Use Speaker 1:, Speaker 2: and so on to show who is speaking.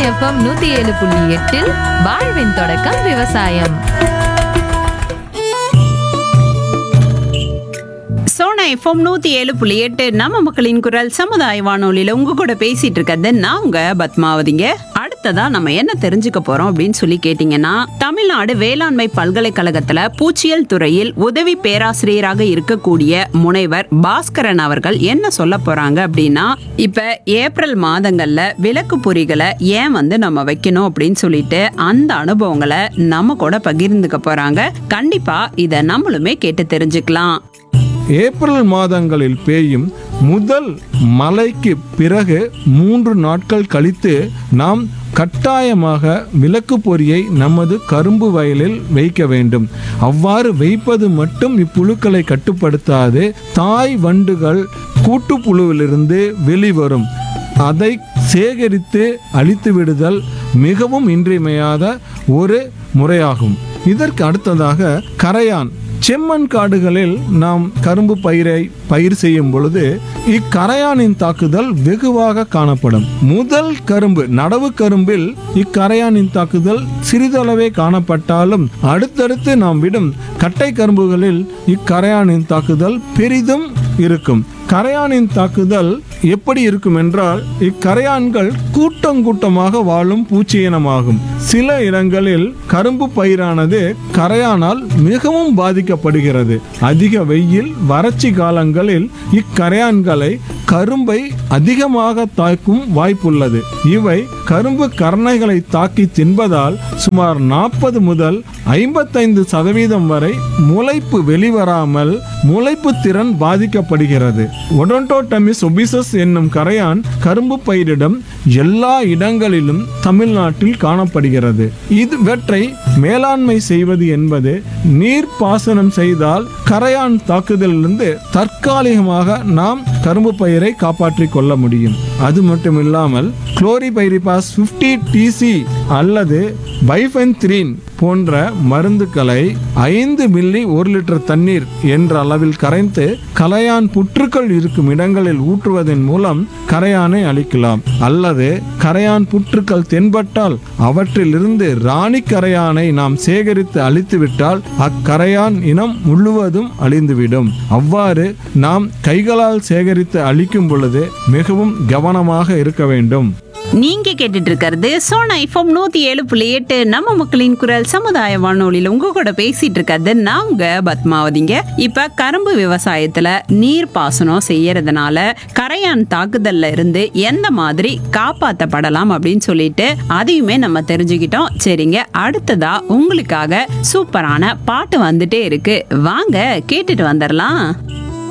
Speaker 1: FM 107.8 வாழ்வின் தொடக்கம் விவசாயம்.
Speaker 2: சோனா எஃப்எம் 107.8 நம்ம மக்களின் குரல் சமுதாய வானொலியில உங்க கூட பேசிட்டு இருக்கிறது நான் உங்க பத்மாவதிங்க. அடுத்ததா நம்ம என்ன தெரிஞ்சுக்க போறோம் அப்படின்னு சொல்லி கேட்டீங்கன்னா, தமிழ்நாடு வேளாண்மை பல்கலைக்கழகத்துல பூச்சியல் துறையில் உதவி பேராசிரியராக இருக்கக்கூடிய முனைவர் பாஸ்கரன் அவர்கள் என்ன சொல்ல போறாங்க அப்படின்னா, இப்ப ஏப்ரல் மாதங்கள்ல விளக்கு பொறிகளை ஏன் நம்ம வைக்கணும் அப்படின்னு சொல்லிட்டு அந்த அனுபவங்களை நம்ம கூட பகிர்ந்துக்க போறாங்க. கண்டிப்பா இத நம்மளுமே கேட்டு தெரிஞ்சுக்கலாம்.
Speaker 3: ஏப்ரல் மாதங்களில் பெய்யும் முதல் மழைக்கு பிறகு 3 நாட்கள் கழித்து நாம் கட்டாயமாக விளக்கு பொறியை நமது கரும்பு வயலில் வைக்க வேண்டும். அவ்வாறு வைப்பது மட்டும் இப்புழுக்களை கட்டுப்படுத்தாது, தாய் வண்டுகள் கூட்டுப்புழுவிலிருந்து வெளிவரும் அதை சேகரித்து அழித்து விடுதல் மிகவும் இன்றியமையாத ஒரு முறையாகும். இதற்கு அடுத்ததாக கரையான் செம்மண் காடுகளில் நாம் கரும்பு பயிர் செய்யும் பொழுது இக்கரையானின் தாக்குதல் வெகுவாக காணப்படும். முதல் கரும்பு நடவு கரும்பில் இக்கரையானின் தாக்குதல் சிறிதளவே காணப்பட்டாலும் அடுத்தடுத்து நாம் விடும் கட்டை கரும்புகளில் இக்கரையானின் தாக்குதல் பெரிதும் இருக்கும். கரையானின் தாக்குதல் எப்படி இருக்கும் என்றால், இக்கரையான்கள் கூட்டமாக வாழும் பூச்சியினமாகும். சில இடங்களில் கரும்பு பயிரானது கரையானால் மிகவும் பாதிக்கப்படுகிறது. அதிக வெயில் வறட்சி காலங்களில் இக்கரையான்களை கரும்பை அதிகமாக தாக்கும் வாய்ப்புள்ளது. இவை கரும்பு கரணைகளை தாக்கி தின்பதால் சுமார் 40 முதல் 55% வரை முளைப்பு வெளிவராமல் முளைப்பு திறன் பாதிக்கப்படுகிறது. ஒடோன்டோடமிஸ் ஒபிசஸ் என்னும் கரையான் கரும்பு பயிரிடம் எல்லா இடங்களிலும் தமிழ்நாட்டில் காணப்படுகிறது. இவற்றை மேலாண்மை செய்வது என்பது நீர் பாசனம் செய்தால் கரையான் தாக்குதலிலிருந்து தற்காலிகமாக நாம் கரும்பு பயிரை காப்பாற்றிக் கொள்ள முடியும். அது மட்டுமில்லாமல் குளோரிபைரிபாஸ் 50 TC அல்லது பைஃபென்த்ரீன் போன்ற மருந்துகளை 5 மில்லி 1 லிட்டர் தண்ணீர் என்ற அளவில் கரைத்து கரையான் புற்றுக்கள் இருக்கும் இடங்களில் ஊற்றுவதன் மூலம் கரையானை அழிக்கலாம். அல்லது கரையான் புற்றுக்கள் தென்பட்டால் அவற்றிலிருந்து ராணி கரையானை நாம் சேகரித்து அழித்துவிட்டால் அக்கரையான் இனம் முழுவதும் அழிந்துவிடும். அவ்வாறு நாம் கைகளால் சேகரித்து அழிக்கும் பொழுது மிகவும் கவனமாக இருக்க வேண்டும்.
Speaker 2: நீங்க கேட்டுட்டு இருக்கிறது சோனா எஃப்எம் 107.8 நம்ம மக்களின் குரல் சமுதாய வானொலியில உங்க கூட பேசிட்டு இருக்கிறது நான் உங்க பத்மாவதிங்க. இப்ப கரும்பு விவசாயத்துல நீர் பாசனம் செய்யறதுனால கரையான் தாக்குதல்ல இருந்து எந்த மாதிரி காப்பாற்றப்படலாம் அப்படின்னு சொல்லிட்டு அதையுமே நம்ம தெரிஞ்சுக்கிட்டோம். சரிங்க, அடுத்ததா உங்களுக்காக சூப்பரான பாட்டு வந்துட்டே இருக்கு, வாங்க கேட்டுட்டு வந்துடலாம்.